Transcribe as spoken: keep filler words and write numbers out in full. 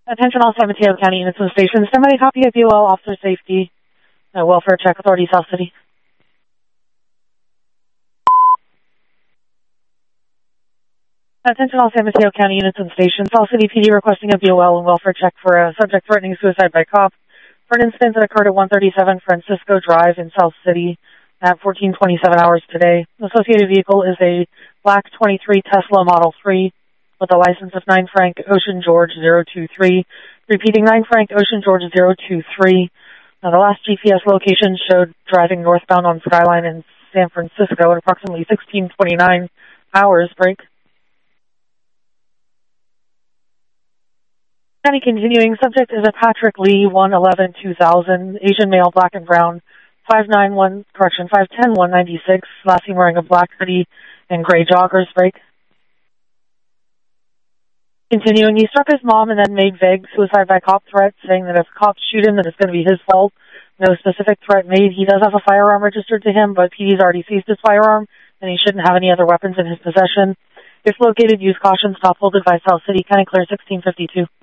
Attention all San Mateo County units and stations. Somebody copy of U L, officer safety, uh, welfare check, authority, South City. Attention all San Mateo County units and stations. South City P D requesting a B O L and welfare check for a subject threatening suicide by cop for an incident that occurred at one thirty-seven Francisco Drive in South City at fourteen twenty-seven hours today. The associated vehicle is a black twenty-three Tesla Model three with a license of nine Frank Ocean George zero two three. Repeating, nine Frank Ocean George zero two three. Now, the last G P S location showed driving northbound on Skyline in San Francisco at approximately sixteen twenty-nine hours. Break. County continuing. Subject is a Patrick Lee, one eleven two thousand, Asian male, black and brown, five nine one, correction, five ten one ninety-six, last seen wearing a black hoodie and gray joggers. Break. Continuing, he struck his mom and then made vague suicide by cop threats, saying that if cops shoot him, that it's going to be his fault. No specific threat made. He does have a firearm registered to him, but P D's already seized his firearm, and he shouldn't have any other weapons in his possession. If located, use caution. Stop, hold, advise, South City. County clear sixteen fifty-two.